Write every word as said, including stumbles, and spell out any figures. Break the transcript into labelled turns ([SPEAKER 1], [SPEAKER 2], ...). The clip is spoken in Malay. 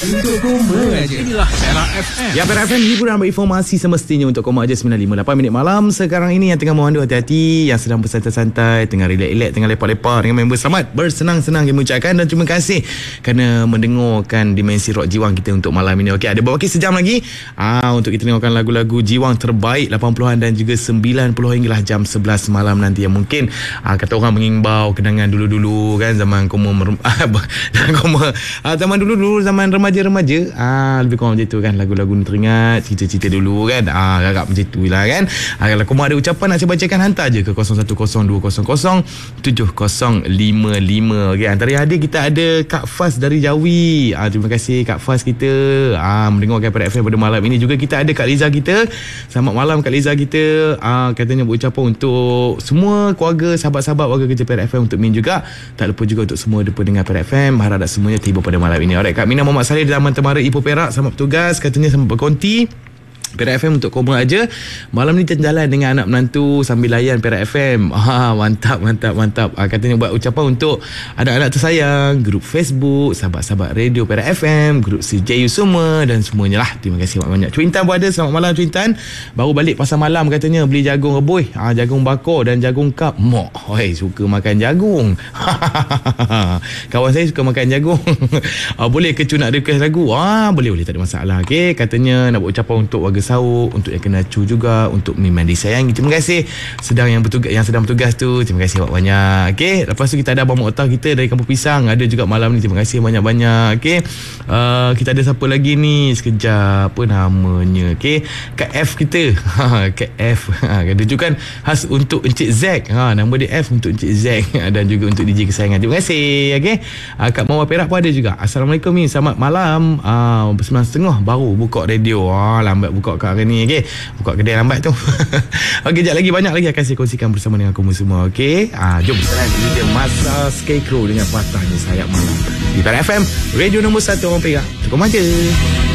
[SPEAKER 1] Untuk koma aja. Inilah Perak F M.
[SPEAKER 2] Ya, Perak F M, hiburan berinformasi semestinya untuk koma aja. Sembilan lima lapan minit malam sekarang ini. Yang tengah memandu, hati-hati. Yang sedang bersantai-santai, tengah relax-relax, tengah lepak-lepak dengan member, selamat bersenang-senang kami ucapkan. Dan terima kasih kerana mendengarkan Dimensi Rock Jiwang kita untuk malam ini. Okey, ada beberapa sejam lagi ah, untuk kita dengarkan lagu-lagu Jiwang terbaik lapan puluhan dan juga sembilan puluh hinggalah jam sebelas malam nanti. Yang mungkin ah, kata orang mengimbau kenangan dulu-dulu kan, zaman koma merem, koma ah, zaman dulu-dulu, zaman remaja-remaja, ah, lebih kurang macam tu kan. Lagu-lagu ni teringat, cerita-cerita dulu kan, ah, agak macam tu lah kan. ah, Kalau koma ada ucapan nak saya bacakan, hantar je ke kosong satu kosong dua kosong kosong tujuh kosong lima lima. Okay, antara yang hadir kita ada Kak Faz dari Jawi. ah, Terima kasih Kak Faz kita ah, mendengarkan Perak F M pada malam ini. Juga kita ada Kak Liza kita. Selamat malam Kak Liza kita. ah, Katanya berucapan untuk semua keluarga, sahabat-sahabat warga kerja Perak F M, untuk Min juga. Tak lupa juga untuk semua pendengar Perak F M. Harap semuanya tiba pada malam ini. Alright, Kak Mina Muhammad Saleh di Taman Temara Ipoh Perak, selamat bertugas. Katanya selamat berkonti Perak F M untuk koma aja. Malam ni terjalan dengan anak menantu sambil layan Perak F M. Ah, mantap, mantap, mantap. Ah, katanya buat ucapan untuk anak-anak tersayang, grup Facebook, sahabat-sahabat radio Perak F M, grup C J U semua dan semuanya lah. Terima kasih banyak-banyak. Cuintan pun ada. Selamat malam Cuintan. Baru balik pasar malam katanya, beli jagung rebus, ah, jagung bakar dan jagung kap. Mok, oi, suka makan jagung. Kawan saya suka makan jagung. ah, boleh ke Cu nak request lagu? Ah, boleh, boleh, tak ada masalah. Okey, katanya nak buat ucapan untuk warga Sauk, untuk yang kena cu juga, untuk Miman disayangi. Terima kasih sedang yang bertugas, yang sedang bertugas tu. Terima kasih banyak-banyak. Okey, lepas tu kita ada Abang Mokhtar kita dari Kampung Pisang, ada juga malam ni. Terima kasih banyak-banyak. Okey, uh, kita ada siapa lagi ni? Sekejap, apa namanya? Okey, Kak F kita. Kak F. Ha, rujukan khas untuk Encik Zack. Ha, nama dia F untuk Encik Zack dan juga untuk D J kesayangan. Terima kasih. Okey, uh, Kak Mawar Perak pun ada juga. Assalamualaikum ni, selamat malam. Ah, uh, sembilan setengah baru buka radio. Ah, lambat buka kat hari ni. Okey, buka kedai lambat tu. Okey, sekejap lagi banyak lagi akan saya kongsikan bersama dengan kamu semua. Okey, ah, jom kita nanti dia Masa Scarecrow dengan patahnya sayap malam di Perak F M, radio nombor satu orang Perak. Cukup aja.